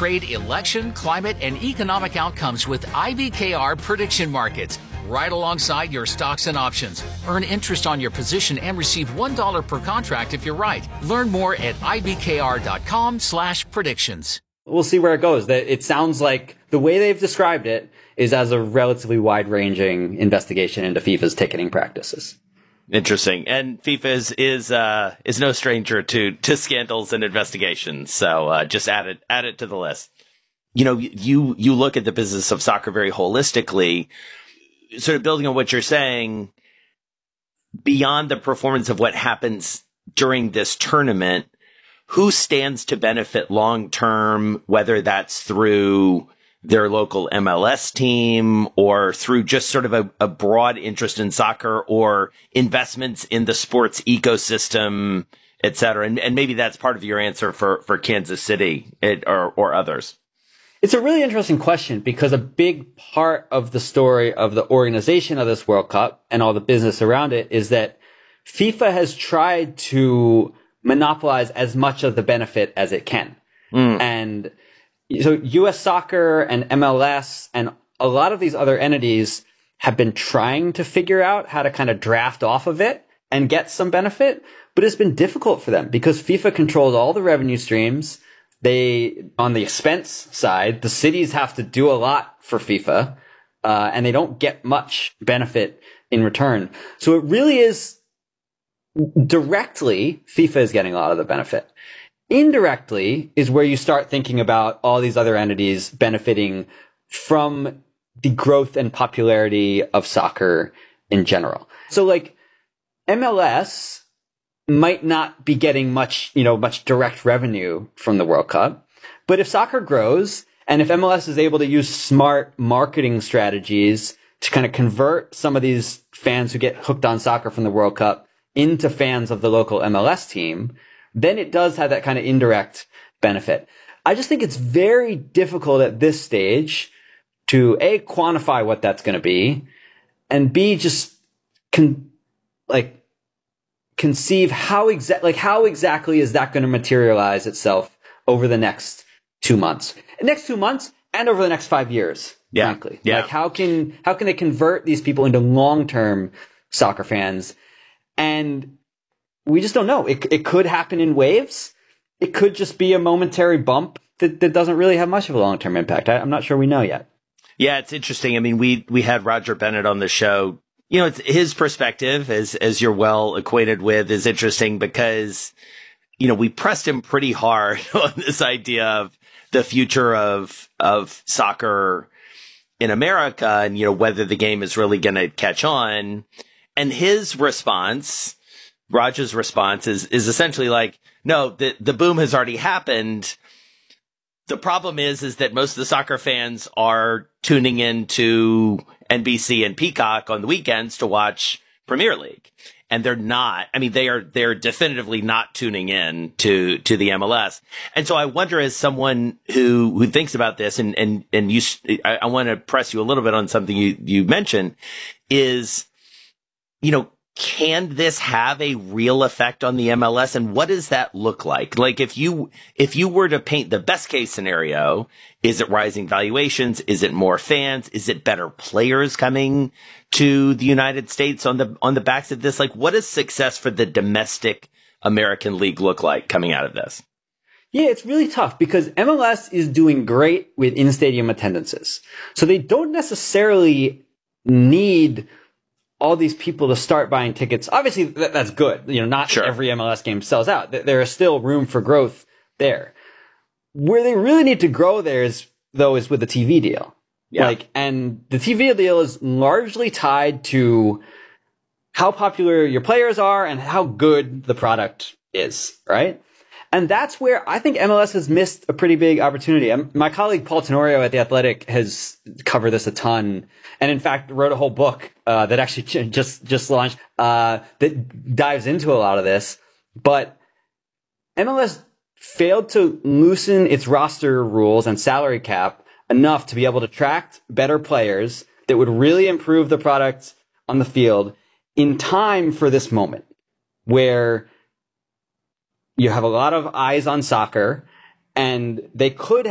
trade election, climate, and economic outcomes with IBKR prediction markets. Right alongside your stocks and options. Earn interest on your position and receive $1 per contract if you're right. Learn more at ibkr.com/predictions. We'll see where it goes. It sounds like the way they've described it is as a relatively wide-ranging investigation into FIFA's ticketing practices. Interesting. And FIFA is no stranger to scandals and investigations. So just add it to the list. You know, you look at the business of soccer very holistically. Sort of building on what you're saying, beyond the performance of what happens during this tournament, who stands to benefit long term, whether that's through their local MLS team or through just sort of a broad interest in soccer or investments in the sports ecosystem, et cetera. And maybe that's part of your answer for Kansas City or others. It's a really interesting question because a big part of the story of the organization of this World Cup and all the business around it is that FIFA has tried to monopolize as much of the benefit as it can. And so US Soccer and MLS and a lot of these other entities have been trying to figure out how to kind of draft off of it and get some benefit, but it's been difficult for them because FIFA controls all the revenue streams. On the expense side, the cities have to do a lot for FIFA, and they don't get much benefit in return. So it really is directly, FIFA is getting a lot of the benefit. Indirectly is where you start thinking about all these other entities benefiting from the growth and popularity of soccer in general. So like MLS might not be getting much direct revenue from the World Cup. But if soccer grows and if MLS is able to use smart marketing strategies to kind of convert some of these fans who get hooked on soccer from the World Cup into fans of the local MLS team, then it does have that kind of indirect benefit. I just think it's very difficult at this stage to A, quantify what that's going to be, and B, just conceive how exactly is that going to materialize itself over the next 2 months, and over the next 5 years, frankly. Yeah. Like how can they convert these people into long-term soccer fans? And we just don't know. It could happen in waves. It could just be a momentary bump that doesn't really have much of a long-term impact. I'm not sure we know yet. Yeah, it's interesting. I mean, we had Roger Bennett on the show. You know, it's his perspective, as you're well acquainted with, is interesting because, you know, we pressed him pretty hard on this idea of the future of soccer in America and, you know, whether the game is really going to catch on. And his response, Roger's response is essentially like, no, the boom has already happened. The problem is that most of the soccer fans are tuning into NBC and Peacock on the weekends to watch Premier League. And they're not, I mean, they're definitively not tuning in to the MLS. And so I wonder, as someone who thinks about this and I want to press you a little bit on something you mentioned is, you know, can this have a real effect on the MLS? And what does that look like? Like if you were to paint the best case scenario, is it rising valuations? Is it more fans? Is it better players coming to the United States on the backs of this? Like, what does success for the domestic American League look like coming out of this? Yeah, it's really tough because MLS is doing great with in-stadium attendances. So they don't necessarily need all these people to start buying tickets. Obviously, that's good. You know, not every MLS game sells out. There is still room for growth there. Where they really need to grow there is with the TV deal. Yeah. And the TV deal is largely tied to how popular your players are and how good the product is, right? And that's where I think MLS has missed a pretty big opportunity. My colleague Paul Tenorio at The Athletic has covered this a ton, and in fact wrote a whole book that actually just launched that dives into a lot of this. But MLS failed to loosen its roster rules and salary cap enough to be able to attract better players that would really improve the product on the field in time for this moment where you have a lot of eyes on soccer, and they could